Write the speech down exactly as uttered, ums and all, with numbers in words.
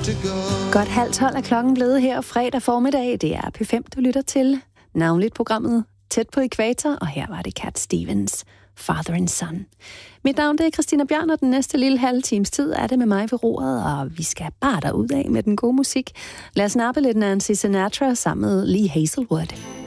to go. Godt halv tolv er klokken blevet her fredag formiddag. Det er P fem, du lytter til. Navnligt programmet Tæt på Ækvator, og her var det Cat Stevens, Father and Son. Mit navn det er Christina Bjørn, og den næste lille halve times tid er det med mig ved roret, og vi skal bare derud af med den gode musik. Lad os nappe lidt Nancy Sinatra sammen med Lee Hazelwood.